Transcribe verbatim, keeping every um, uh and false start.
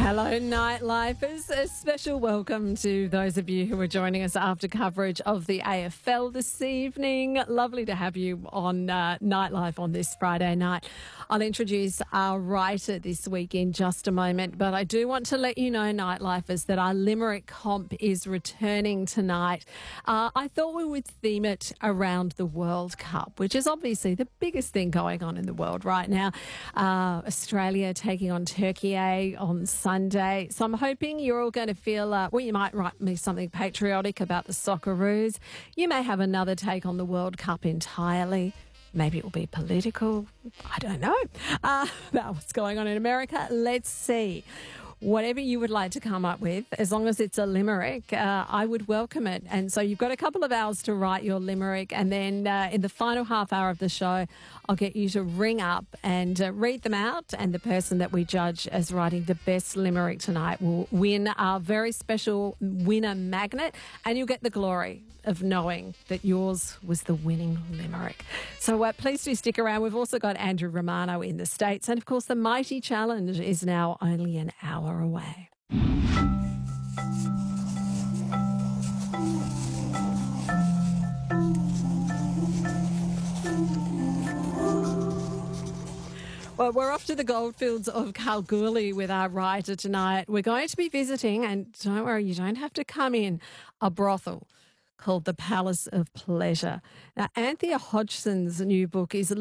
Hello, Nightlifers. A special welcome to those of you who are joining us after coverage of the A F L this evening. Lovely to have you on uh, Nightlife on this Friday night. I'll introduce our writer this week in just a moment, but I do want to let you know, Nightlifers, that our Limerick comp is returning tonight. Uh, I thought we would theme it around the World Cup, which is obviously the biggest thing going on in the world right now. Uh, Australia taking on Turkey on Sunday. So I'm hoping you're all going to feel, uh, well, you might write me something patriotic about the Socceroos. You may have another take on the World Cup entirely. Maybe it will be political. I don't know. Uh, about what's going on in America. Let's see. Whatever you would like to come up with, as long as it's a limerick, uh, I would welcome it. And so you've got a couple of hours to write your limerick, and then uh, in the final half hour of the show, I'll get you to ring up and uh, read them out, and the person that we judge as writing the best limerick tonight will win our very special winner magnet, and you'll get the glory of knowing that yours was the winning limerick. So uh, please do stick around. We've also got Andrew Romano in the States, and of course the Mighty Challenge is now only an hour away. Well, we're off to the goldfields of Kalgoorlie with our writer tonight. We're going to be visiting, and don't worry, you don't have to come in, a brothel called the Palace of Pleasure. Now, Anthea Hodgson's new book is